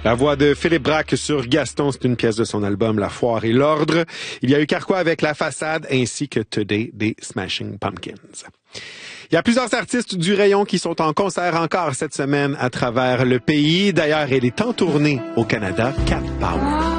La voix de Philippe Braque sur Gaston, c'est une pièce de son album La Foire et l'Ordre. Il y a eu Carquois avec La Façade ainsi que Today des Smashing Pumpkins. Il y a plusieurs artistes du rayon qui sont en concert encore cette semaine à travers le pays. D'ailleurs, elle est en tournée au Canada, Cat Power.